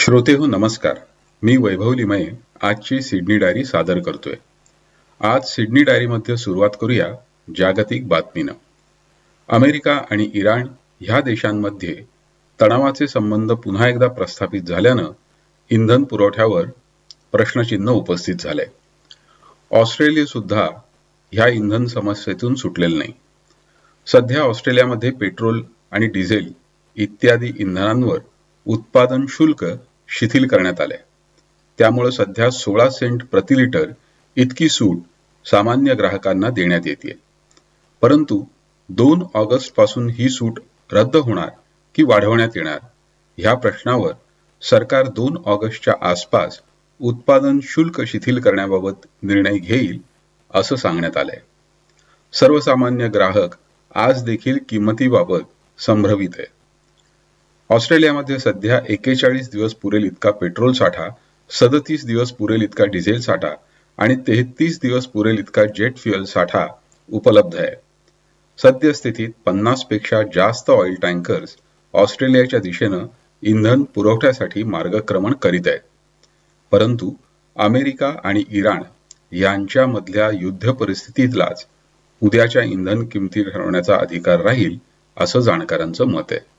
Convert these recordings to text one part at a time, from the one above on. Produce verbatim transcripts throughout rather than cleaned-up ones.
श्रोते हो नमस्कार. मी वैभव लिमये आजची सिडनी डायरी सादर करतोय. आज सिडनी डायरीमध्ये सुरुवात करूया जागतिक बातमीनं. अमेरिका आणि इराण ह्या देशांमध्ये तणावाचे संबंध पुन्हा एकदा प्रस्थापित झाल्यानं इंधन पुरवठ्यावर प्रश्नचिन्ह उपस्थित झालंय. ऑस्ट्रेलिया सुद्धा ह्या इंधन समस्येतून सुटलेलं नाही. सध्या ऑस्ट्रेलियामध्ये पेट्रोल आणि डिझेल इत्यादी इंधनांवर उत्पादन शुल्क शिथिल करण्यात आले. त्यामुळे सध्या सोळा सेंट प्रति लिटर इतकी सूट सामान्य ग्राहकांना देण्यात येते. परंतु दोन ऑगस्ट पासून ही सूट रद्द होणार की वाढवण्यात येणार ह्या प्रश्नावर सरकार दोन ऑगस्टच्या आसपास उत्पादन शुल्क शिथिल करण्याबाबत निर्णय घेईल असं सांगण्यात आलंय. सर्वसामान्य ग्राहक आज देखील किंमतीबाबत संभ्रमित आहे. ऑस्ट्रेलियामध्ये सध्या एक्केचाळीस दिवस पुरेल इतका पेट्रोल साठा, सदतीस दिवस पुरेल इतका डिझेल साठा आणि तेहतीस दिवस पुरेल इतका जेट फ्युएल साठा उपलब्ध आहे. सद्यस्थितीत पन्नास पेक्षा जास्त ऑइल टँकर्स ऑस्ट्रेलियाच्या दिशेनं इंधन पुरवठ्यासाठी मार्गक्रमण करीत आहेत. परंतु अमेरिका आणि इराण यांच्यामधल्या युद्ध परिस्थितीतलाच उद्याच्या इंधन किमती ठरवण्याचा अधिकार राहील असं जाणकारांचं मत आहे.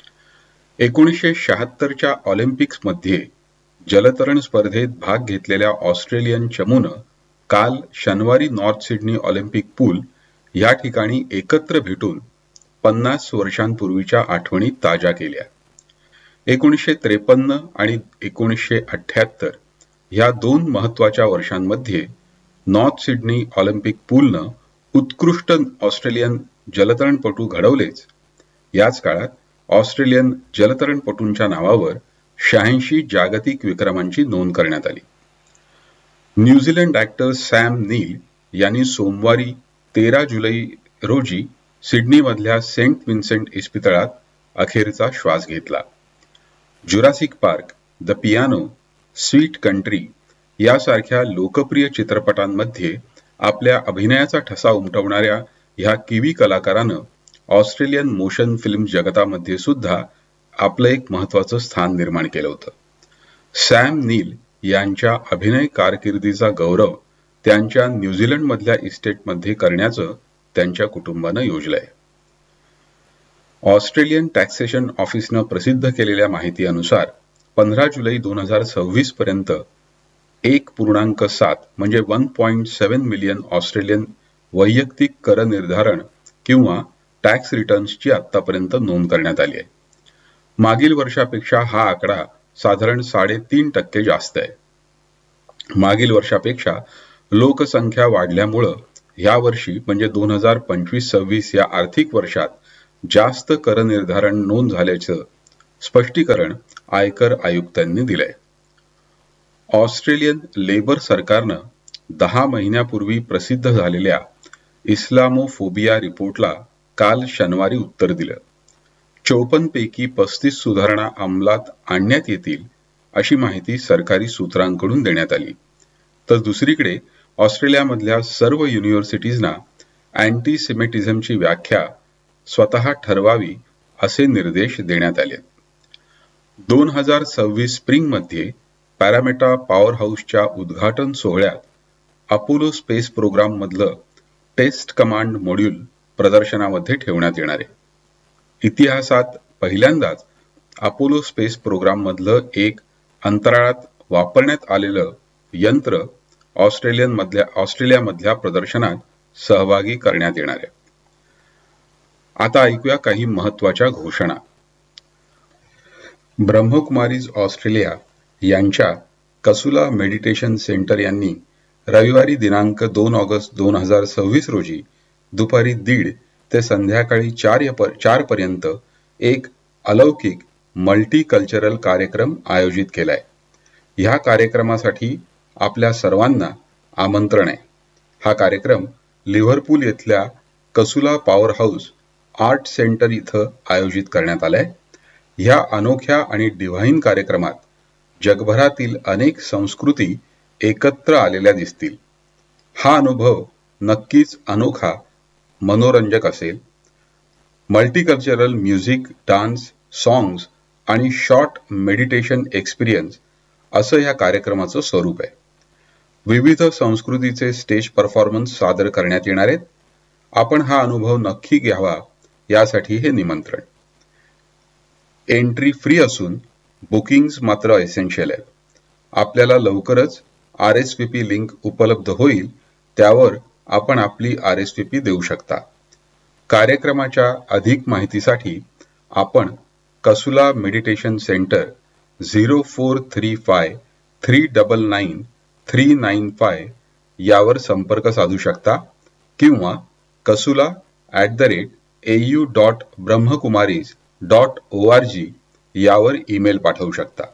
एकोणीसशे शहात्तरच्या ऑलिम्पिक्समध्ये जलतरण स्पर्धेत भाग घेतलेल्या ऑस्ट्रेलियन चमूनं काल शनिवारी नॉर्थ सिडनी ऑलिम्पिक पूल या ठिकाणी एकत्र भेटून पन्नास वर्षांपूर्वीच्या आठवणी ताज्या केल्या. एकोणीसशे त्रेपन्न आणि एकोणीसशे अठ्ठ्याहत्तर ह्या दोन महत्वाच्या वर्षांमध्ये नॉर्थ सिडनी ऑलिम्पिक पूलनं उत्कृष्ट ऑस्ट्रेलियन जलतरणपटू घडवलेच. याच काळात ऑस्ट्रेलियन जलतरणपटूंच्या नावावर शहाऐंशी जागतिक विक्रमांची नोंद करण्यात आली. न्यूझीलंड ऍक्टर सॅम नील यांनी सोमवारी तेरा जुलै रोजी सिडनीमधल्या सेंट विन्सेंट इस्पितळात अखेरचा श्वास घेतला. Jurassic park, the piano, sweet country यासारख्या लोकप्रिय चित्रपटांमध्ये आपल्या अभिनयाचा ठसा उमटवणाऱ्या ह्या किवी कलाकारानं ऑस्ट्रेलियन मोशन फिल्म जगतामध्ये सुद्धा आपलं एक महत्वाचं स्थान निर्माण केलं होतं. सॅम नील यांच्या अभिनय कारकिर्दीचा गौरव त्यांच्या न्यूझीलंडमधल्या इस्टेटमध्ये करण्याचं त्यांच्या कुटुंबानं योजलंय. ऑस्ट्रेलियन टॅक्सेशन ऑफिसनं प्रसिद्ध केलेल्या माहितीनुसार पंधरा जुलै दोन हजार सव्वीस पर्यंत एक पूर्णांक सात म्हणजे one point seven million Australian वैयक्तिक कर निर्धारण किंवा टॅक्स रिटर्न्सची आतापर्यंत नोंद करण्यात आली आहे. मागील वर्षापेक्षा हा आकडा साधारण साडेतीन टक्के जास्त आहे. मागील वर्षापेक्षा लोकसंख्या वाढल्यामुळं ह्या वर्षी म्हणजे दोन हजार पंचवीस सव्वीस या आर्थिक वर्षात जास्त कर निर्धारण नोंद झाल्याचं स्पष्टीकरण आयकर आयुक्तांनी दिलंय. ऑस्ट्रेलियन लेबर सरकारनं दहा महिन्यापूर्वी प्रसिद्ध झालेल्या इस्लामोफोबिया रिपोर्टला काल शनिवारी उत्तर दिलं. चौपन्न पैकी पस्तीस सुधारणा अंमलात आणण्यात येतील अशी माहिती सरकारी सूत्रांकडून देण्यात आली. तर दुसरीकडे ऑस्ट्रेलियामधल्या सर्व युनिव्हर्सिटीजना अँटीसेमिटिझमची व्याख्या स्वतः ठरवावी असे निर्देश देण्यात आले. दोन हजार सव्वीस स्प्रिंगमध्ये पॅरामेटा पॉवर हाऊसच्या उद्घाटन सोहळ्यात अपोलो स्पेस प्रोग्राम मधलं टेस्ट कमांड मॉड्यूल प्रदर्शनामध्ये ठेवण्यात येणार आहे. इतिहासात पहिल्यांदाच अपोलो स्पेस प्रोग्राम मधलं एक अंतराळात वापरण्यात आलेलं यंत्र ऑस्ट्रेलियन मधल्या ऑस्ट्रेलियामधल्या प्रदर्शनात सहभागी करण्यात येणार आहे. आता ऐकूया काही महत्वाच्या घोषणा. ब्रह्मकुमारीज ऑस्ट्रेलिया यांच्या कसुला मेडिटेशन सेंटर यांनी रविवारी दिनांक दोन ऑगस्ट दोन हजार सव्वीस रोजी दुपारी दीड ते संध्याकाळी चार चार पर्यंत एक अलौकिक मल्टी कल्चरल कार्यक्रम आयोजित केलाय. ह्या कार्यक्रमासाठी आपल्या सर्वांना आमंत्रण आहे. हा कार्यक्रम Liverpool येथल्या Casula power house art centre इथं आयोजित करण्यात आलाय. ह्या अनोख्या आणि डिव्हाइन कार्यक्रमात जगभरातील अनेक संस्कृती एकत्र आलेल्या दिसतील. हा अनुभव नक्कीच अनोखा, मनोरंजक असेल. मल्टीकल्चरल म्युझिक, डान्स, सॉंग्स आणि शॉर्ट मेडिटेशन एक्सपिरियन्स असं या कार्यक्रमाचं स्वरूप आहे. विविध संस्कृतीचे स्टेज परफॉर्मन्स सादर करण्यात येणार आहेत. आपण हा अनुभव नक्की घ्यावा यासाठी हे निमंत्रण. एंट्री फ्री असून बुकिंग्स मात्र एसेन्शियल आहे. आपल्याला लवकरच R S V P link उपलब्ध होईल, त्यावर आपण आपली आर एस व्ही पी देऊ शकता. कार्यक्रमाच्या अधिक माहितीसाठी आपण Casula meditation centre zero four three five three double nine three nine five यावर संपर्क साधू शकता किंवा Casula at the rate AU dot Brahma Kumaris dot O R G यावर ईमेल पाठवू शकता.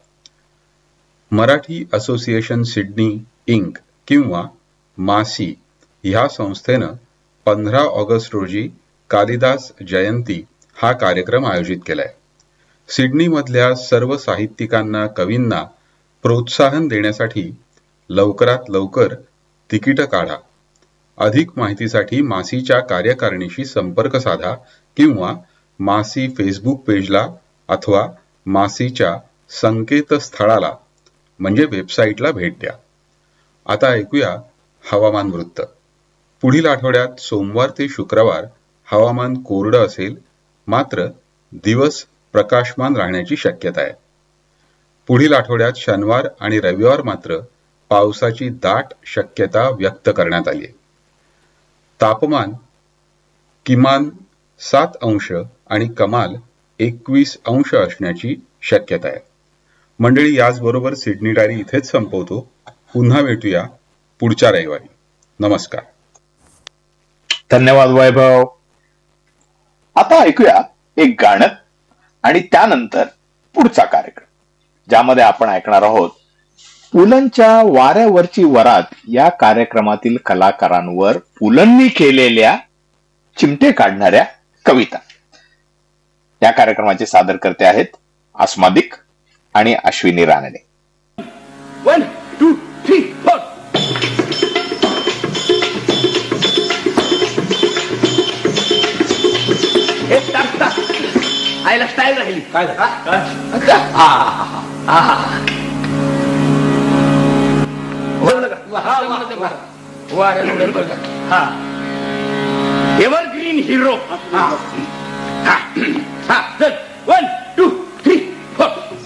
मराठी असोसिएशन सिडनी इंक किंवा मासी ह्या संस्थेनं पंधरा ऑगस्ट रोजी कालिदास जयंती हा कार्यक्रम आयोजित केलाय. सिडनीमधल्या सर्व साहित्यिकांना, कवींना प्रोत्साहन देण्यासाठी लवकरात लवकर तिकीट काढा. अधिक माहितीसाठी मासीच्या कार्यकारिणीशी संपर्क साधा किंवा मासी फेसबुक पेजला अथवा मासीच्या संकेतस्थळाला म्हणजे वेबसाईटला भेट द्या. आता ऐकूया हवामान वृत्त. पुढील आठवड्यात सोमवार ते शुक्रवार हवामान कोरडं असेल, मात्र दिवस प्रकाशमान राहण्याची शक्यता आहे. पुढील आठवड्यात शनिवार आणि रविवार मात्र पावसाची दाट शक्यता व्यक्त करण्यात आली आहे. तापमान किमान सात अंश आणि कमाल एकवीस अंश असण्याची शक्यता आहे. मंडळी, याचबरोबर सिडनी डायरी इथेच संपवतो. पुन्हा भेटूया पुढच्या रविवारी. नमस्कार. धन्यवाद वैभव. आता ऐकूया एक गाणं आणि त्यानंतर पुढचा कार्यक्रम, ज्यामध्ये आपण ऐकणार आहोत पुलंच्या वाऱ्यावरची वरात या कार्यक्रमातील कलाकारांवर पुलंनी केलेल्या चिमटे काढणाऱ्या कविता. या कार्यक्रमाचे सादर करते आहेत अस्मादिक आणि Ashwini Ranade. One two three four. हे टाकता आईला स्टाईल राहिली. काय evergreen hero. One two three four.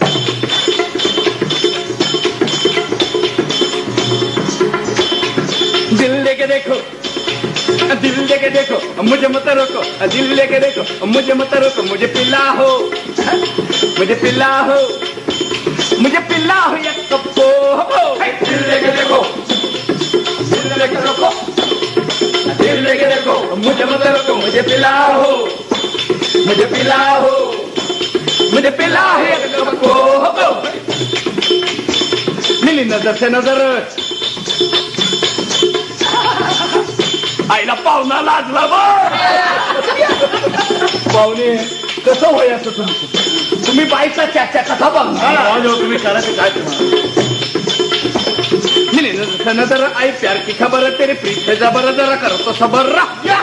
दिल लेके देखो, दिल लेके देखो, मुझे मत रोको. दिल लेके देखो, मुझे मत रोको. मुझे पिला हो, मुझे पिला हो, मुझे पिला हो या कप्पो. दिल लेके देखो, दिल लेके रोको, दिल लेके देखो, मुझे मत रोको. मुझे पिला हो, मुझे पिला हो, मुझे पिला हो या कप्पो. मिली नजर से नजर, आईला पाहुणा लाजला बा. पाहुणे कसं व्हायचं तुमचं? तुम्ही बाईचा चाच्या कथा बघा. तुम्ही करायचं काय तुम्हाला? नजर आई प्यार की खबर तेरे पीछे जबर जरा करो तो सबर.